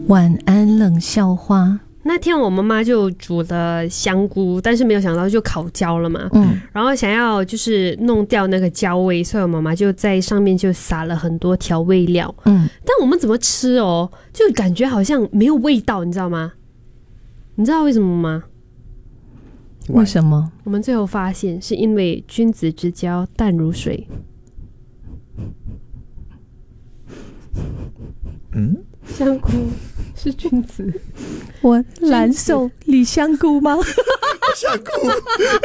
晚安冷笑话。 那天我妈妈就煮了香菇，但是没有想到就烤焦了嘛。然后想要就是弄掉那个焦味，所以我妈妈就在上面就撒了很多调味料。但我们怎么吃哦，就感觉好像没有味道，你知道吗？你知道为什么吗？ 为什么？ 我们最后发现是因为君子之交淡如水。香菇是君子。 我蓝手李香菇吗？ 香菇